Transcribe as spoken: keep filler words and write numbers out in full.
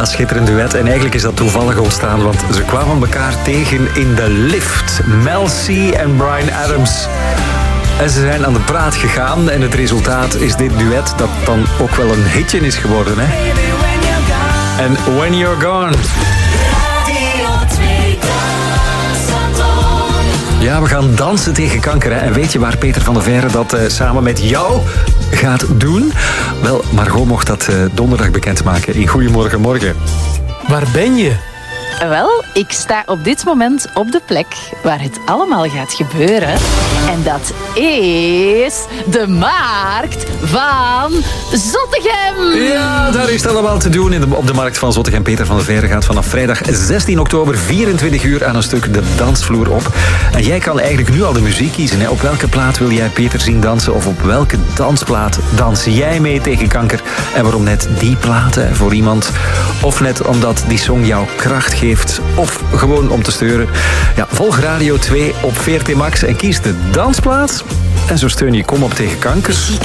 schitterend duet. En eigenlijk is dat toevallig ontstaan, want ze kwamen elkaar tegen in de lift. Mel C en Bryan Adams. En ze zijn aan de praat gegaan en het resultaat is dit duet dat dan ook wel een hitje is geworden. Hè? En When You're Gone. Ja, we gaan dansen tegen kanker. Hè? En weet je waar Peter van der Veire dat uh, samen met jou gaat doen? Wel, Margot mocht dat uh, donderdag bekendmaken in Goedemorgen Morgen. Waar ben je? Wel, ik sta op dit moment op de plek waar het allemaal gaat gebeuren. En dat is de markt van Zottegem. Ja, daar is het allemaal te doen in de, op de markt van Zottegem. Peter van der Veire gaat vanaf vrijdag zestien oktober vierentwintig uur aan een stuk de dansvloer op. En jij kan eigenlijk nu al de muziek kiezen. Hè? Op welke plaat wil jij Peter zien dansen? Of op welke dansplaat dans jij mee tegen kanker? En waarom net die plaat hè, voor iemand? Of net omdat die song jouw kracht geeft? Of gewoon om te steuren. Ja, volg Radio twee op V R T Max en kies de dansplaats. En zo steun je Kom op tegen kanker. Muziek